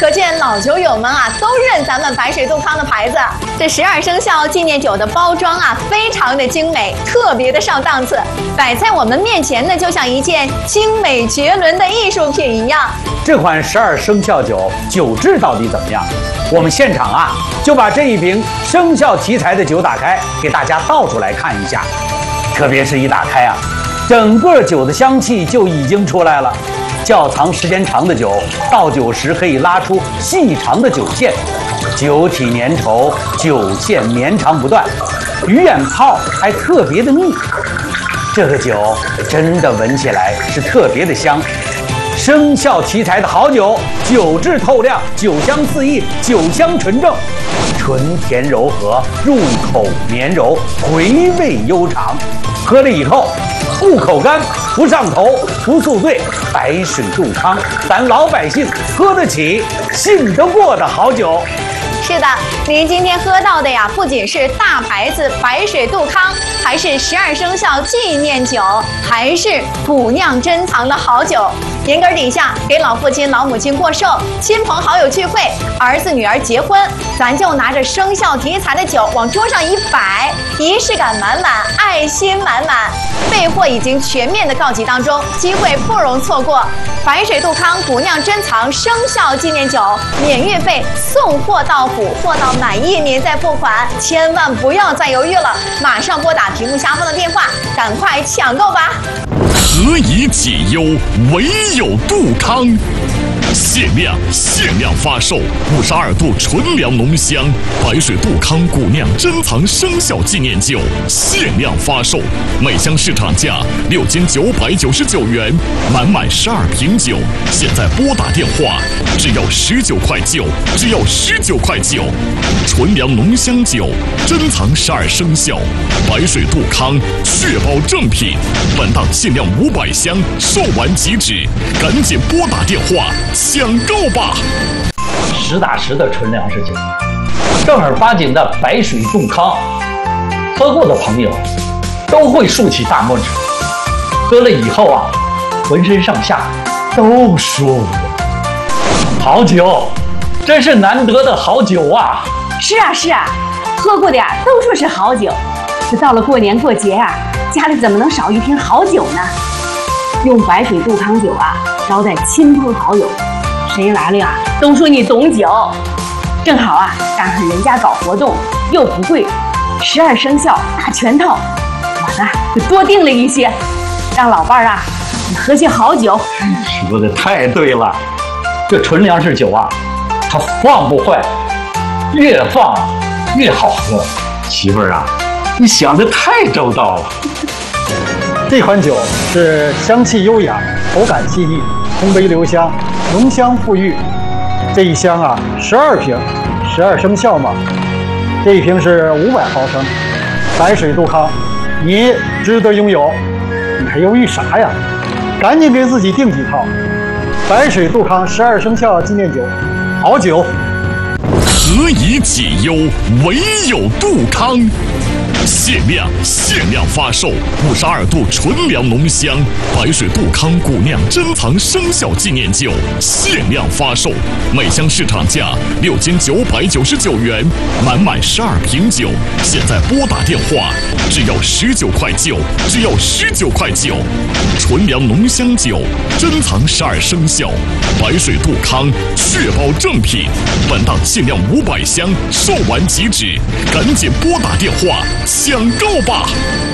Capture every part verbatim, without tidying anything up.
可见老酒友们啊都认咱们白水杜康的牌子。这十二生肖纪念酒的包装啊，非常的精美，特别的上档次，摆在我们面前呢，就像一件精美绝伦的艺术品一样。 这款十二生肖酒酒质到底怎么样？我们现场啊就把这一瓶生肖题材的酒打开，给大家倒出来看一下。特别是一打开啊，整个酒的香气就已经出来了。窖藏时间长的酒，倒酒时可以拉出细长的酒线，酒体粘稠，酒线绵长不断，鱼眼泡还特别的密。这个酒真的闻起来是特别的香。生肖题材的好酒，酒质透亮，酒香四溢，酒香纯正，醇甜柔和，入口绵柔，回味悠长。喝了以后不口干，不上头，不宿醉。白水杜康，咱老百姓喝得起，信得过的好酒。 是的，您今天喝到的呀，不仅是大牌子白水杜康，还是十二生肖纪念酒，还是古酿珍藏的好酒。年根底下给老父亲老母亲过寿，亲朋好友聚会，儿子女儿结婚，咱就拿着生肖题材的酒往桌上一摆，仪式感满满，爱心满满。备货已经全面的告急当中，机会不容错过。白水杜康古酿珍藏生肖纪念酒，免运费，送货到府，货到满意您再付款，千万不要再犹豫了，马上拨打屏幕下方的电话，赶快抢购吧！ 何以解忧，唯有杜康。限量限量发售五十二度纯粮浓香白水杜康古酿珍藏生肖纪念酒，限量发售，每箱市场价六斤九百九十九元，满满十二瓶酒，现在拨打电话，只要十九块九，只要十九块九。纯粮浓香酒，珍藏十二生肖，白水杜康，确保正品。本档限量五百箱，售完即止，赶紧拨打电话抢购吧！ 实打实的纯粮食酒，正儿八经的白水杜康，喝过的朋友都会竖起大拇指。喝了以后啊，浑身上下都舒服。好酒，真是难得的好酒啊！ 是啊是啊，喝过的呀都说是好酒。这到了过年过节啊，家里怎么能少一瓶好酒呢？用白水杜康酒啊，招待亲朋好友。谁来了呀，都说你懂酒。正好啊，赶上人家搞活动，又不贵，十二生肖大全套，我呢就多订了一些，让老伴儿啊你喝些好酒。 说的太对了，这纯粮食酒啊，它放不坏，越放越好喝。媳妇儿啊，你想的太周到了。 这款酒是香气优雅，口感细腻，通杯留香，浓香馥郁。这一箱啊，十二瓶，十二生肖嘛。这一瓶是五百毫升，白水杜康，你值得拥有。你还犹豫啥呀？赶紧给自己订几套。白水杜康十二生肖纪念酒，好酒。 何以解忧，唯有杜康。限量限量发售五十二度纯粮浓香白水杜康古酿珍藏生肖纪念酒，限量发售，每箱市场价六斤九百九十九元，满满十二瓶酒，现在拨打电话，只要十九块九，只要十九块九。纯粮浓香酒，珍藏十二生肖，白水杜康，确保正品。本档限量五百箱，售完即止，赶紧拨打电话抢购吧！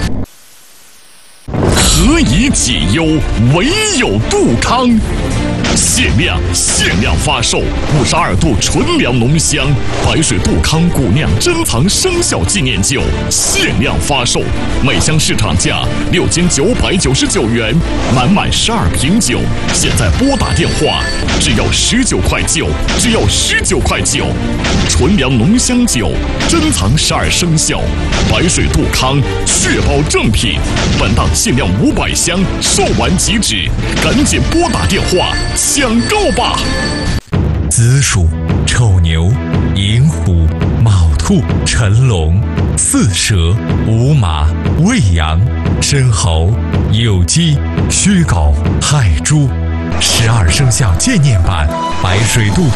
何以解忧，唯有杜康。限量限量发售五十二度纯粮浓香白水杜康古酿珍藏生肖纪念酒，限量发售，每箱市场价六斤九百九十九元，满满十二瓶酒，现在拨打电话，只要十九块九，只要十九块九。纯粮浓香酒，珍藏十二生肖，白水杜康，确保正品。本档限量五百箱，售完即止，赶紧拨打电话抢购吧！ 子鼠、丑牛、寅虎、卯兔、辰龙、巳蛇、午马、未羊、申猴、酉鸡、戌狗、亥猪。十二生肖纪念版白水杜